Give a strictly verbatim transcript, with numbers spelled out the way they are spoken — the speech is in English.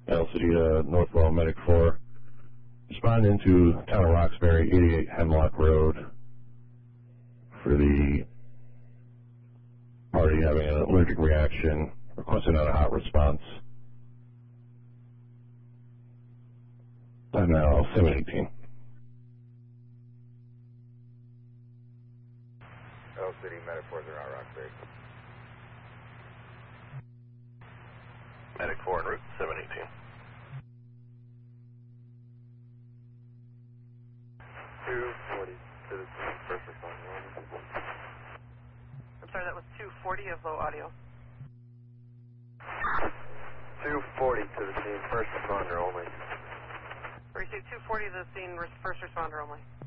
L C D uh, Northwell Medic four. Respond into town of Roxbury, eighty-eight Hemlock Road, for the party having an allergic reaction, requesting out a hot response. Time now, seven eighteen. L C D Medic four zero Roxbury. Medic four en route, seven eighteen. two forty to the first responder. I'm sorry, that was two forty of low audio. two forty to the scene, first responder only. Receive two forty to the scene, first responder only.